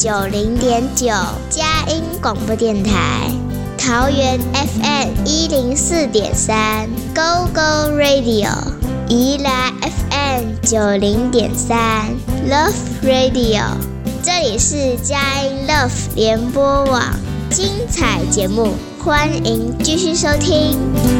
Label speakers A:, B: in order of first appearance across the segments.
A: 90.9佳音广播电台，桃园 FM104.3 Go Go Radio， 宜兰 FM90.3 Love Radio， 这里是佳音 Love 联播网，精彩节目欢迎继续收听。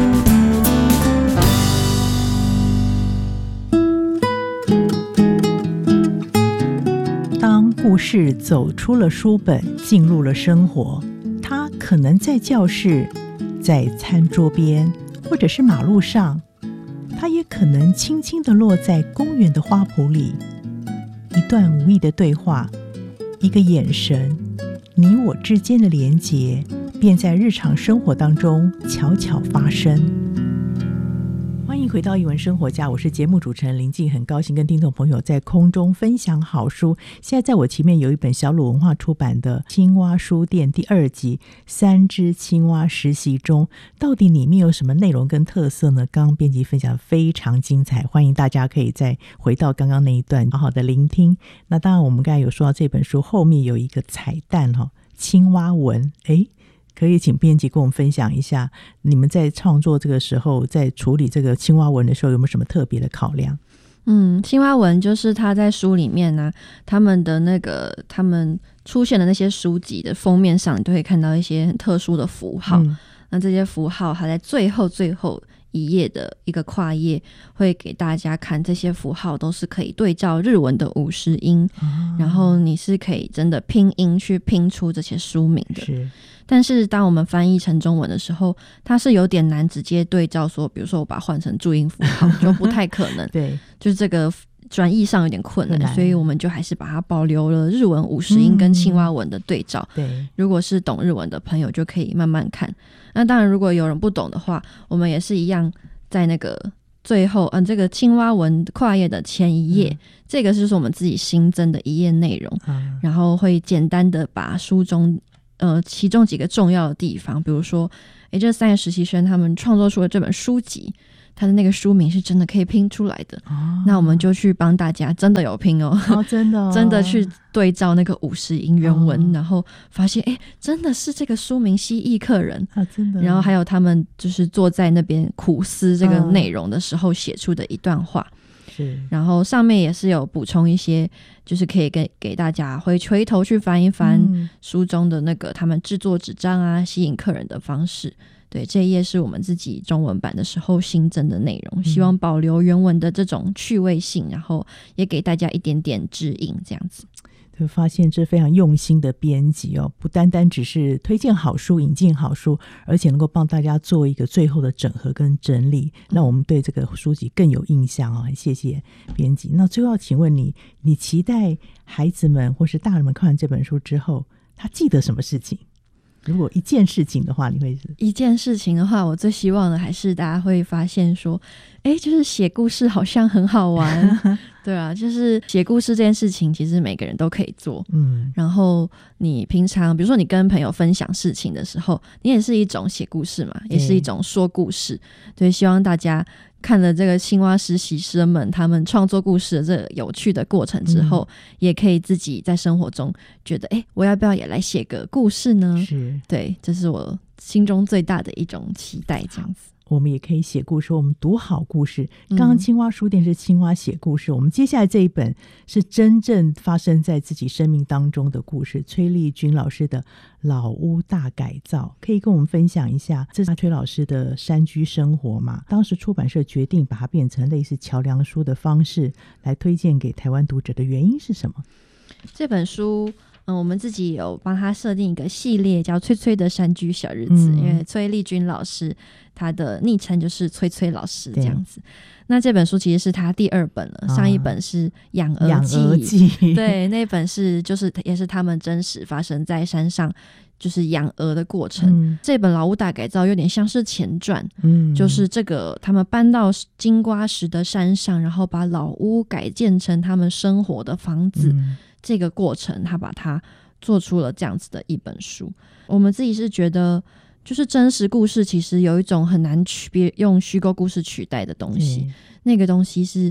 B: 当故事走出了书本，进入了生活，它可能在教室，在餐桌边，或者是马路上，它也可能轻轻地落在公园的花圃里。一段无意的对话，一个眼神，你我之间的连结，便在日常生活当中悄悄发生。欢迎回到艺文生活家，我是节目主持人林静，很高兴跟听众朋友在空中分享好书。现在在我前面有一本小鲁文化出版的青蛙书店第2集3只青蛙实习中，到底里面有什么内容跟特色呢？刚刚编辑分享非常精彩，欢迎大家可以再回到刚刚那一段好好的聆听。那当然我们刚才有说到这本书后面有一个彩蛋青蛙文，可以请编辑跟我们分享一下，你们在创作这个时候，在处理这个青蛙文的时候，有没有什么特别的考量？
C: 青蛙文就是他在书里面呢，他们出现的那些书籍的封面上，你都会看到一些很特殊的符号。那这些符号还在最后一页的一个跨页会给大家看，这些符号都是可以对照日文的50音，然后你是可以真的拼音去拼出这些书名的。
B: 是，
C: 但是当我们翻译成中文的时候，它是有点难直接对照说，比如说我把它换成注音符号就不太可能
B: 对，
C: 就是这个转译上有点困难，所以我们就还是把它保留了日文50音跟青蛙文的对照。
B: 对，
C: 如果是懂日文的朋友就可以慢慢看。那当然如果有人不懂的话，我们也是一样在那个最后这个青蛙文跨页的前一页，这个就是我们自己新增的一页内容，然后会简单的把书中其中几个重要的地方，比如说这3个实习生他们创作出了这本书籍，他的那个书名是真的可以拼出来的，那我们就去帮大家真的有拼
B: 真的
C: 真的去对照那个50音原文，然后发现真的是这个书名蜥蜴客人
B: 真的。
C: 然后还有他们就是坐在那边苦思这个内容的时候写出的一段话，
B: 是，
C: 然后上面也是有补充一些，就是可以给大家回头去翻一翻书中的那个他们制作纸张啊，吸引客人的方式。对，这一页是我们自己中文版的时候新增的内容，希望保留原文的这种趣味性，然后也给大家一点点指引，这样子。
B: 就发现这非常用心的编辑不单单只是推荐好书引进好书，而且能够帮大家做一个最后的整合跟整理，让我们对这个书籍更有印象很谢谢编辑。那最后请问你期待孩子们或是大人们看完这本书之后他记得什么事情？如果一件事情的话，你会是
C: 一件事情的话，我最希望的还是大家会发现说就是写故事好像很好玩对啊，就是写故事这件事情其实每个人都可以做然后你平常比如说你跟朋友分享事情的时候，你也是一种写故事嘛，也是一种说故事。对，希望大家看了这个青蛙实习生们他们创作故事的这个有趣的过程之后，也可以自己在生活中觉得我要不要也来写个故事呢？是，对，这是我心中最大的一种期待，这样子。
B: 我们也可以写故事，我们读好故事。刚刚青蛙书店是青蛙写故事，我们接下来这一本是真正发生在自己生命当中的故事，崔丽君老师的老屋大改造。可以跟我们分享一下，这是崔老师的山居生活嘛？当时出版社决定把它变成类似桥梁书的方式来推荐给台湾读者的原因是什么？
C: 这本书我们自己有帮他设定一个系列叫崔崔的山居小日子，因为崔丽君老师他的昵称就是崔崔老师这样子。那这本书其实是他第2本了，上一本是养鹅记对，那本就是也是他们真实发生在山上就是养鹅的过程。这本老屋大改造有点像是前传，就是这个他们搬到金瓜石的山上，然后把老屋改建成他们生活的房子，这个过程他把它做出了这样子的一本书。我们自己是觉得就是真实故事其实有一种很难用虚构故事取代的东西，那个东西是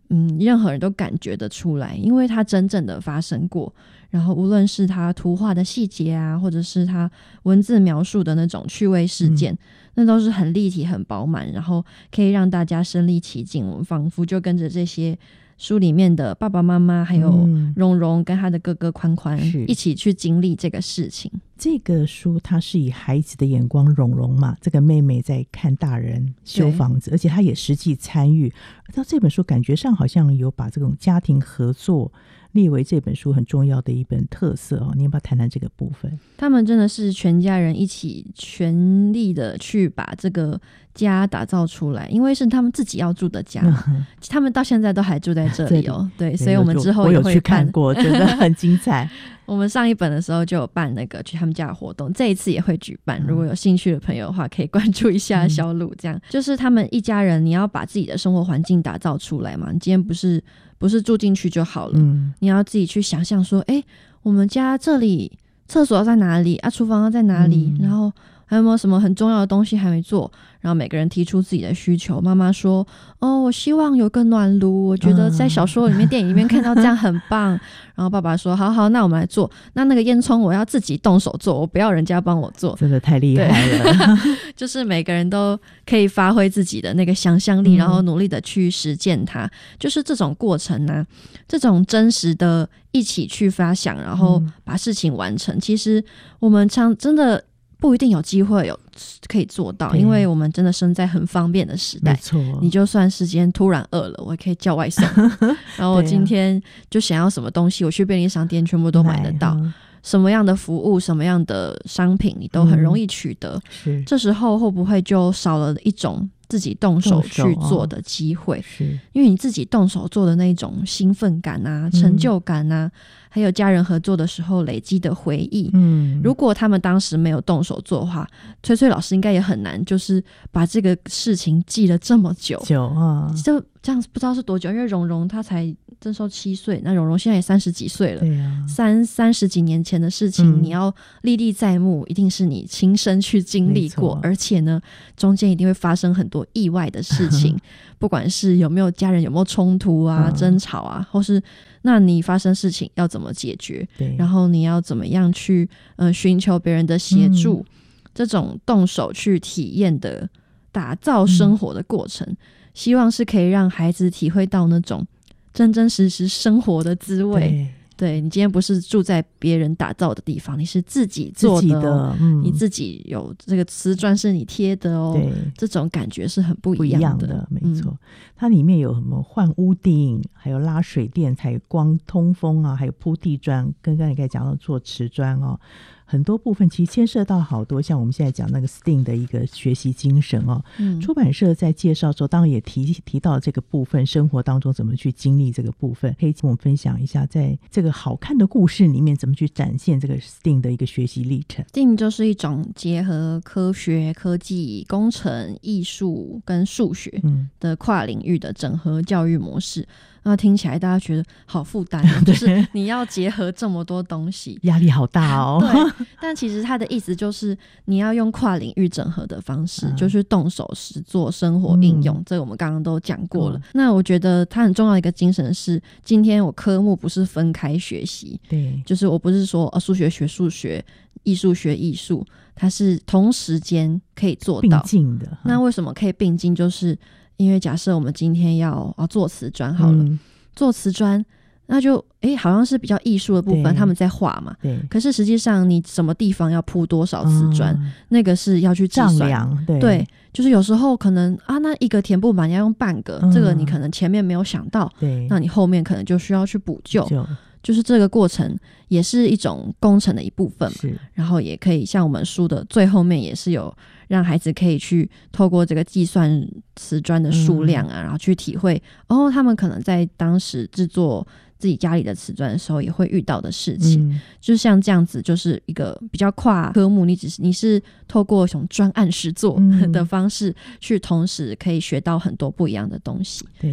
C: 任何人都感觉得出来，因为它真正的发生过。然后无论是它图画的细节啊，或者是它文字描述的那种趣味事件，那都是很立体很饱满，然后可以让大家身临其境，我们仿佛就跟着这些书里面的爸爸妈妈还有蓉蓉跟他的哥哥宽宽一起去经历这个事情。
B: 这个书它是以孩子的眼光，蓉蓉嘛，这个妹妹在看大人修房子，而且她也实际参与。到这本书感觉上好像有把这种家庭合作列为这本书很重要的一本特色哦，你要不要谈谈这个部分？
C: 他们真的是全家人一起全力的去把这个家打造出来，因为是他们自己要住的家，他们到现在都还住在这里哦。对，所以我们之后也会
B: 我有去看过，真的很精彩。
C: 我们上一本的时候就有办那个去他们家的活动，这一次也会举办，如果有兴趣的朋友的话可以关注一下小鲁。这样就是他们一家人，你要把自己的生活环境打造出来嘛，你今天不是住进去就好了，你要自己去想象说，我们家这里厕所要在哪里啊，厨房要在哪里，然后还有没有什么很重要的东西还没做，然后每个人提出自己的需求。妈妈说我希望有个暖炉，我觉得在小说里面电影里面看到这样很棒。然后爸爸说好，那我们来做，那个烟囱我要自己动手做，我不要人家帮我做。
B: 真的太厉害了。
C: 就是每个人都可以发挥自己的那个想象力，然后努力的去实践它。就是这种过程啊，这种真实的一起去发想，然后把事情完成，其实我们真的不一定有机会可以做到，因为我们真的生在很方便的时代。没错，你就算时间突然饿了，我也可以叫外送。然后我今天就想要什么东西，我去便利商店全部都买得到。什么样的服务，什么样的商品，你都很容易取得。这时候会不会就少了一种自己动手去做的机会？因为你自己动手做的那种兴奋感啊、成就感啊，还有家人合作的时候累积的回忆。如果他们当时没有动手做的话，崔崔老师应该也很难就是把这个事情记了这么久啊，就这样不知道是多久。因为蓉蓉她才郑寿7岁，那蓉蓉现在也30几岁了。对啊，30几年前的事情，你要历历在目，一定是你亲身去经历过，而且呢中间一定会发生很多意外的事情。不管是有没有家人有没有冲突啊、争吵啊，或是那你发生事情要怎么解决，然后你要怎么样去寻求别人的协助，这种动手去体验的打造生活的过程，希望是可以让孩子体会到那种真真实实生活的滋味。对，你今天不是住在别人打造的地方，你是自己做的你自己有这个瓷砖是你贴的哦，这种感觉是很不一样的。
B: 没错，它里面有什么换屋顶，还有拉水电，还有光通风啊，还有铺地砖，跟刚才讲到做瓷砖哦，很多部分其实牵涉到好多，像我们现在讲那个 STEAM 的一个学习精神哦。出版社在介绍的时候当然也提到这个部分，生活当中怎么去经历这个部分，可以跟我们分享一下在这个好看的故事里面怎么去展现这个 STEAM 的一个学习历程。
C: STEAM 就是一种结合科学、科技、工程、艺术跟数学的跨领域的整合教育模式。那听起来大家觉得好负担就是你要结合这么多东西，
B: 压力好大哦。
C: 对，但其实它的意思就是你要用跨领域整合的方式，就是动手实做生活应用。这个我们刚刚都讲过了。那我觉得它很重要的一个精神是，今天我科目不是分开学习，对，就是我不是说数学学数学，艺术学艺术，它是同时间可以做到并进的。那为什么可以并进？就是因为假设我们今天要做瓷砖好了，做瓷砖那就好像是比较艺术的部分，他们在画嘛，可是实际上你什么地方要铺多少瓷砖，那个是要去计算丈量。对，就是有时候可能那一个填不满要用半个，这个你可能前面没有想到，那你后面可能就需要去补救。就是这个过程也是一种工程的一部分嘛，然后也可以像我们书的最后面也是有让孩子可以去透过这个计算瓷砖的数量啊，然后去体会他们可能在当时制作自己家里的瓷砖的时候也会遇到的事情。就像这样子，就是一个比较跨科目，你是透过一种专案实作的方式去同时可以学到很多不一样的东西。
B: 对，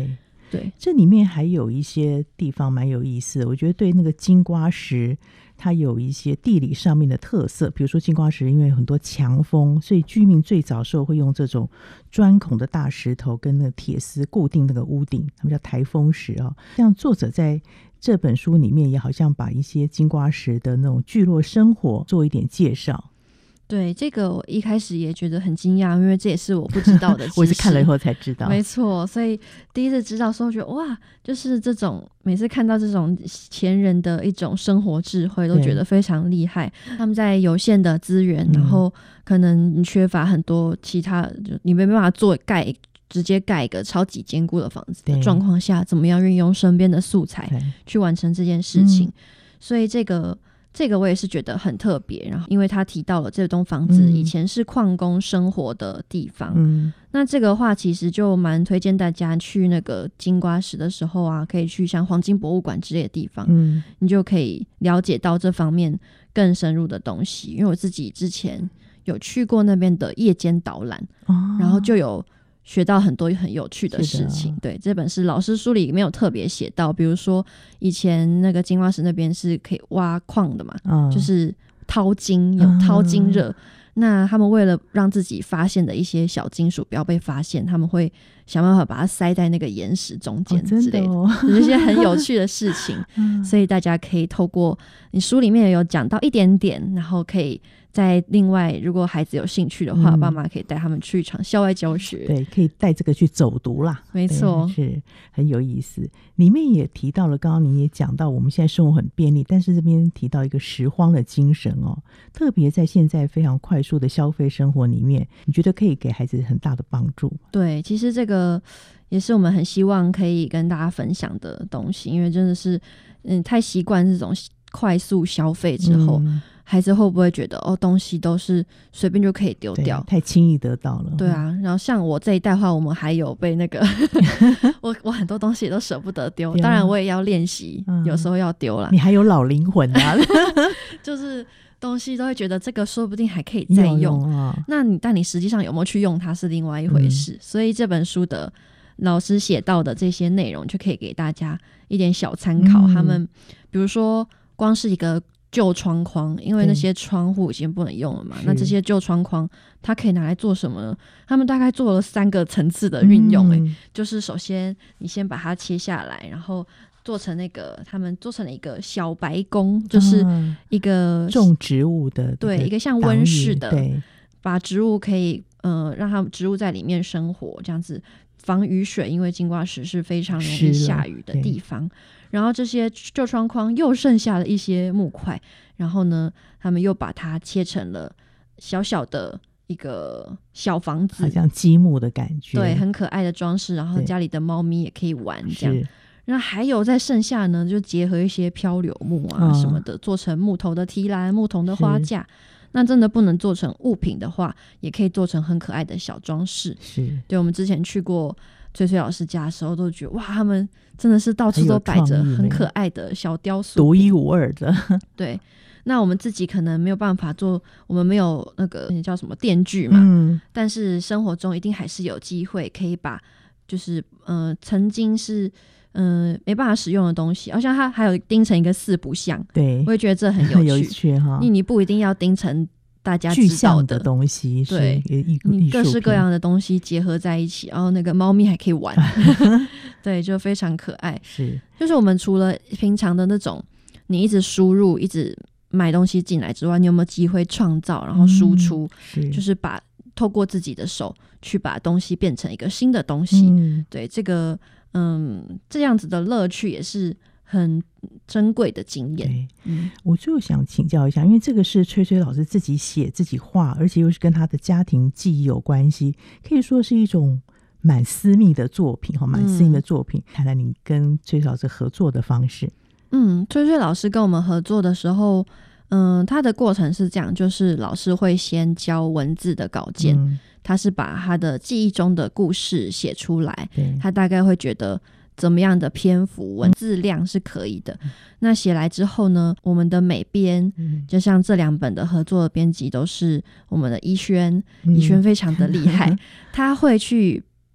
C: 对，
B: 这里面还有一些地方蛮有意思的，我觉得对那个金瓜石它有一些地理上面的特色，比如说金瓜石因为有很多强风，所以居民最早时候会用这种钻孔的大石头跟那个铁丝固定那个屋顶，他们叫台风石哦。像作者在这本书里面也好像把一些金瓜石的那种聚落生活做一点介绍。
C: 对，这个我一开始也觉得很惊讶，因为这也是我不知道的知识。
B: 我是看了以后才知道。
C: 没错，所以第一次知道的时候觉得哇，就是这种每次看到这种前人的一种生活智慧都觉得非常厉害。他们在有限的资源，然后可能你缺乏很多其他，就你没办法直接盖一个超级坚固的房子的状况下，怎么样运用身边的素材去完成这件事情。所以这个我也是觉得很特别，然后因为他提到了这栋房子以前是矿工生活的地方，那这个话其实就蛮推荐大家去那个金瓜石的时候啊，可以去像黄金博物馆之类的地方，你就可以了解到这方面更深入的东西。因为我自己之前有去过那边的夜间导览，然后就有学到很多很有趣的事情。对，这本是老师书里没有特别写到，比如说以前那个金瓜石那边是可以挖矿的嘛，就是淘金，有淘金热，那他们为了让自己发现的一些小金属不要被发现，他们会想办法把它塞在那个岩石中间之类的，有一些很有趣的事情所以大家可以透过你书里面有讲到一点点，然后可以在另外如果孩子有兴趣的话，爸妈可以带他们去一场校外教学。
B: 对，可以带这个去走读啦。
C: 没错，
B: 是很有意思。里面也提到了，刚刚你也讲到我们现在生活很便利，但是这边提到一个拾荒的精神哦，特别在现在非常快速的消费生活里面，你觉得可以给孩子很大的帮助？
C: 对，其实这个也是我们很希望可以跟大家分享的东西，因为真的是太习惯这种快速消费之后，孩子会不会觉得东西都是随便就可以丢掉，
B: 太轻易得到了。
C: 对啊，然后像我这一代的话，我们还有被那个我很多东西也都舍不得丢，当然我也要练习，有时候要丢啦。
B: 你还有老灵魂啊
C: 就是东西都会觉得这个说不定还可以再用但你实际上有没有去用它是另外一回事。所以这本书的老师写到的这些内容就可以给大家一点小参考。他们比如说光是一个旧窗框，因为那些窗户已经不能用了嘛，那这些旧窗框它可以拿来做什么呢？他们大概做了3个层次的运用就是首先你先把它切下来，然后他们做成了一个小白宫，就是一个
B: 种植物的，
C: 对，一个像温室的，把植物可以让它们植物在里面生活，这样子防雨水，因为金瓜石是非常容易下雨的地方。然后这些旧窗框又剩下了一些木块，然后呢他们又把它切成了小小的一个小房子，
B: 好像积木的感觉，
C: 对，很可爱的装饰，然后家里的猫咪也可以玩这样。那还有在剩下呢，就结合一些漂流木啊什么的，做成木头的提篮、木头的花架。那真的不能做成物品的话，也可以做成很可爱的小装饰。对，我们之前去过崔崔老师家的时候，都觉得哇，他们真的是到处都摆着很可爱的小雕塑，
B: 独一无二的。
C: 对，那我们自己可能没有办法做，我们没有那个叫什么电锯嘛，但是生活中一定还是有机会可以把就是曾经是没办法使用的东西，好像它还有钉成一个4不像，对，我也觉得这很有趣哈。你不一定要钉成大家知道的
B: 东西，
C: 对，你各式各样的东西结合在一起，然后那个猫咪还可以玩对，就非常可爱。就是我们除了平常的那种你一直输入一直买东西进来之外，你有没有机会创造然后输出，就是透过自己的手去把东西变成一个新的东西。对，这个这样子的乐趣也是很珍贵的经验。
B: 我就想请教一下，因为这个是崔崔老师自己写自己画，而且又是跟他的家庭记忆有关系，可以说是一种蛮私密的作品，蛮私密的作品。看来你跟崔崔老师合作的方式。
C: 崔崔老师跟我们合作的时候，他的过程是这样，就是老师会先教文字的稿件，他是把他的记忆中的故事写出来，他大概会觉得怎么样的篇幅文字量是可以的。那写来之后呢，我们的美编，就像这2本的合作的编辑都是我们的怡轩，怡轩非常的厉害他会去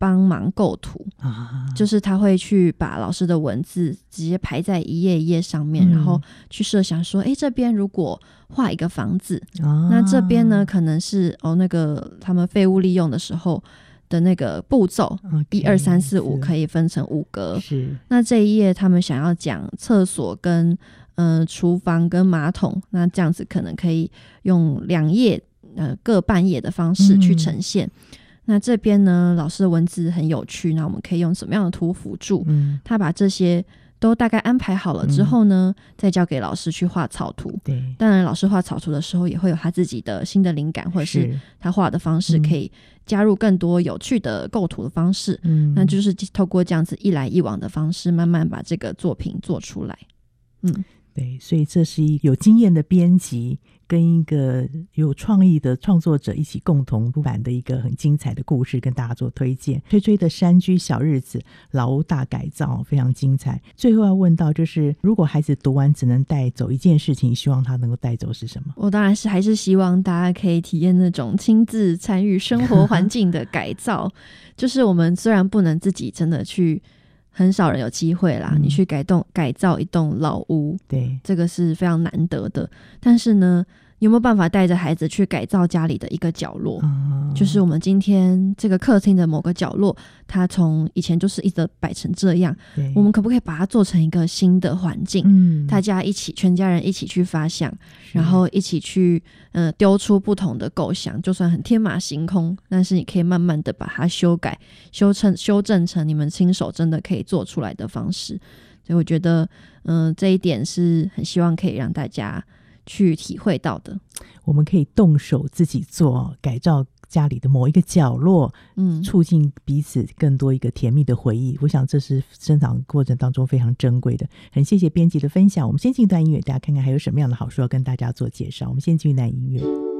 C: 帮忙构图就是他会去把老师的文字直接排在一页一页上面，然后去设想说这边如果画一个房子那这边呢可能是那个他们废物利用的时候的那个步骤1、2、3、4、5可以分成5格，是那这一页他们想要讲厕所跟厨房跟马桶，那这样子可能可以用2页各半页的方式去呈现那这边呢老师的文字很有趣，那我们可以用什么样的图辅助他把这些都大概安排好了之后呢再交给老师去画草图，对，当然老师画草图的时候也会有他自己的新的灵感，或者是他画的方式可以加入更多有趣的构图的方式那就是透过这样子一来一往的方式慢慢把这个作品做出来
B: 对，所以这是一个有经验的编辑跟一个有创意的创作者一起共同出版的一个很精彩的故事跟大家做推荐。崔崔的山居小日子老屋大改造非常精彩。最后要问到就是如果孩子读完只能带走一件事情，希望他能够带走是什么？
C: 我当然是还是希望大家可以体验那种亲自参与生活环境的改造就是我们虽然不能自己真的去，很少人有机会啦你去改造一栋老屋，对，这个是非常难得的，但是呢有没有办法带着孩子去改造家里的一个角落就是我们今天这个客厅的某个角落它从以前就是一直摆成这样，我们可不可以把它做成一个新的环境大家一起全家人一起去发想，然后一起去丢出不同的构想，就算很天马行空，但是你可以慢慢的把它修正成你们亲手真的可以做出来的方式，所以我觉得这一点是很希望可以让大家去体会到的。
B: 我们可以动手自己做，改造家里的某一个角落促进彼此更多一个甜蜜的回忆，我想这是生长过程当中非常珍贵的。很谢谢编辑的分享，我们先进一段音乐，大家看看还有什么样的好书要跟大家做介绍。我们先进一段音乐。